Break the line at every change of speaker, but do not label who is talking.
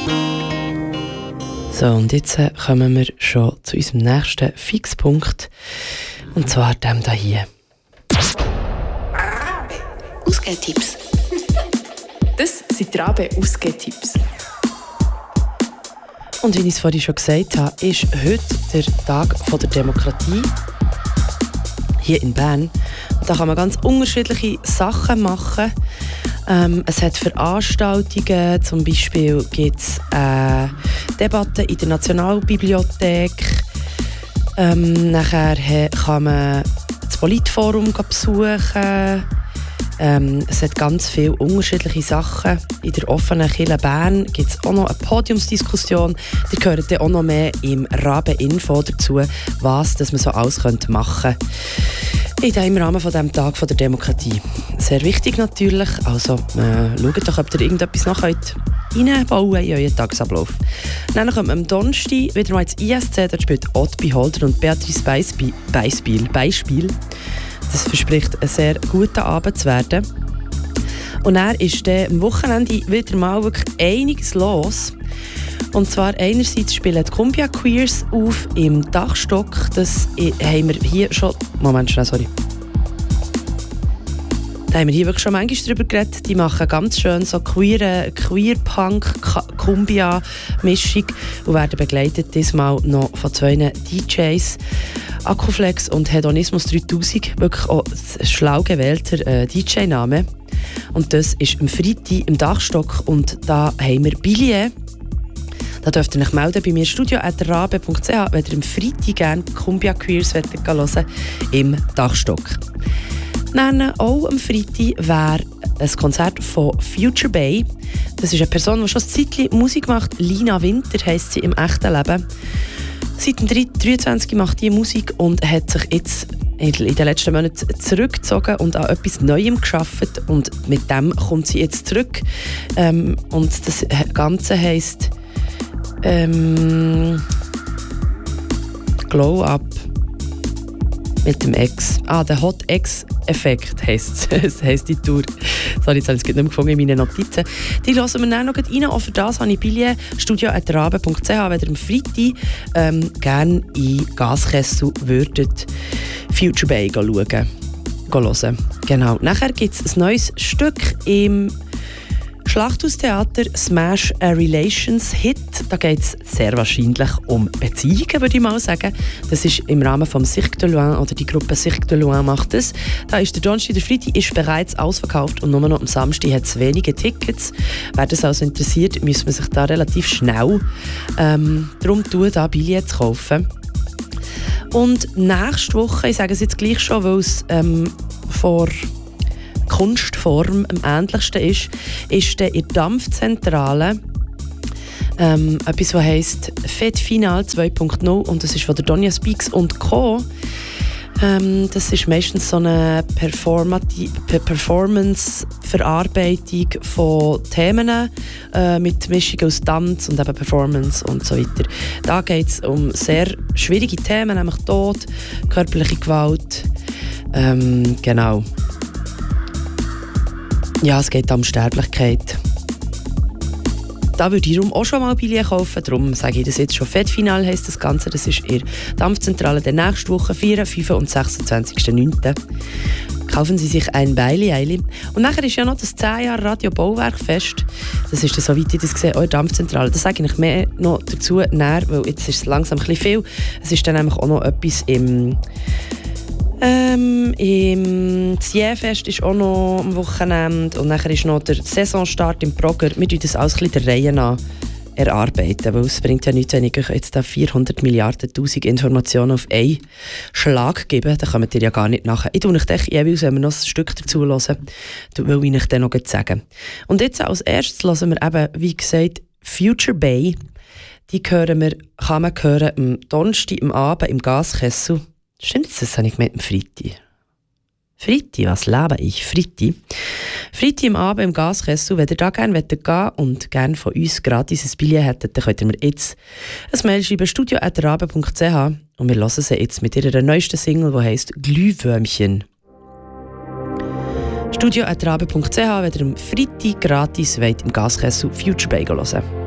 So, und jetzt kommen wir schon zu unserem nächsten Fixpunkt. Und zwar dem hier.
Ausgehtipps. Das sind die Rabe-Ausgehtipps.
Und wie ich es vorhin schon gesagt habe, ist heute der Tag der Demokratie hier in Bern. Da kann man ganz unterschiedliche Sachen machen. Es hat Veranstaltungen, zum Beispiel gibt es Debatten in der Nationalbibliothek. Nachher kann man das Politforum besuchen. Es hat ganz viele unterschiedliche Sachen. In der offenen Kirche Bern gibt es auch noch eine Podiumsdiskussion. Ihr hört dann auch noch mehr im Rabe-Info dazu, was man so alles machen könnte. Im Rahmen von diesem Tag der Demokratie. Sehr wichtig natürlich. Also schaut doch, ob ihr irgendetwas noch reinbauen in euren Tagesablauf. Dann kommt am Donnerstag wieder mal ins ISC. Dort spielt Ottbi Holder und Beatrice Beispiel. Das verspricht einen sehr guten Abend zu werden. Und dann ist am Wochenende wieder mal wirklich einiges los. Und zwar einerseits spielen die Cumbia Queers auf im Dachstock. Das haben wir hier schon... Moment, sorry. Da haben wir hier wirklich schon manchmal drüber geredet. Die machen ganz schön so Queer-Punk-Cumbia-Mischung und werden begleitet diesmal noch von 2 DJs. Akkuflex und Hedonismus 3000. Wirklich auch ein schlau gewählter DJ-Name. Und das ist am Freitag im Dachstock. Und da haben wir Billet. Da dürft ihr euch melden bei mir studio@rabe.ch, wenn ihr am Freitag gerne Cumbia Queers hören wollt, im Dachstock. Dann auch am Freitag wäre ein Konzert von Future Bay. Das ist eine Person, die schon ein Zeitchen Musik macht. Lina Winter heisst sie im echten Leben. Seit dem 23 macht sie Musik und hat sich jetzt in den letzten Monaten zurückgezogen und an etwas Neuem gearbeitet. Und mit dem kommt sie jetzt zurück. Und das Ganze heisst Glow Up mit dem X. Der Hot X-Effekt heisst die Tour. Sorry, jetzt habe ich es nicht mehr gefunden in meinen Notizen. Die hören wir dann noch rein. Auch für das habe ich Billet studio@rabe.ch, wenn ihr am Freitag gerne in Gaskessel würdet Future Bay hören. Genau. Nachher gibt es ein neues Stück im Schlachthaustheater, Smash a Relations Hit. Da geht es sehr wahrscheinlich um Beziehungen, würde ich mal sagen. Das ist im Rahmen vom Cirque de Loin, oder die Gruppe Cirque de Loin macht das. Da ist der Donnerstag, der Freitag ist bereits ausverkauft und nur noch am Samstag hat es wenige Tickets. Wer das also interessiert, müsste man sich da relativ schnell darum tun, da Billets zu kaufen. Und nächste Woche, ich sage es jetzt gleich schon, weil es vor Kunstform am ähnlichsten ist in der Dampfzentrale etwas, das heisst Fête Finale 2.0 und das ist von der Donja Speaks und Co. Das ist meistens so eine Performance-Verarbeitung von Themen mit Mischung aus Tanz und eben Performance und so weiter. Da geht es um sehr schwierige Themen, nämlich Tod, körperliche Gewalt. Genau. Ja, es geht um Sterblichkeit. Da würde ich auch schon mal Billett kaufen, darum sage ich das jetzt schon. Fête Finale heisst das Ganze, das ist in der Dampfzentrale der nächsten Woche, 4., 5. und 26.09. Kaufen Sie sich ein Beili. Und nachher ist ja noch das 10 Jahre Radio Bauwerkfest. Das ist dann, soweit ich das sehe, auch in der Dampfzentrale. Das sage ich mehr noch dazu näher, weil jetzt ist es langsam ein bisschen viel. Es ist dann nämlich auch noch etwas im Ziehfest ist auch noch am Wochenende und nachher ist noch der Saisonstart im Progr. Wir tun das alles ein bisschen der Reihe nach erarbeiten, weil es bringt ja nichts, wenn ich jetzt da 400 Milliarden tausend Informationen auf einen Schlag gebe, dann kommt ihr ja gar nicht nachher. Ich tue euch jeweils, wenn wir noch ein Stück dazu hören, will ich euch dann noch sagen. Und jetzt als erstes hören wir eben, wie gesagt, Future Bay. Die kann man hören am Donnerstag, am Abend im Gaskessel. Stimmt, das habe ich gemeint am Freitag. Freitag, was lebe ich? Freitag am Abend im Gaskessel. Wenn ihr da gerne gehen und gerne von uns gratis ein Billett hättet, dann könnt ihr mir jetzt ein Mail schreiben, studio@rabe.ch und wir hören sie jetzt mit ihrer neuesten Single, die heisst «Glühwürmchen». studio@rabe.ch, wenn ihr am Freitag gratis wollt, im Gaskessel Future Bay hören.